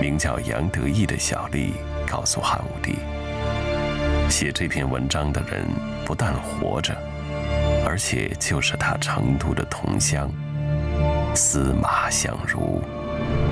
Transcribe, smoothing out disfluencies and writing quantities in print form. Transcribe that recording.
名叫杨得意的小吏告诉汉武帝，写这篇文章的人不但活着，而且就是他成都的同乡司马相如。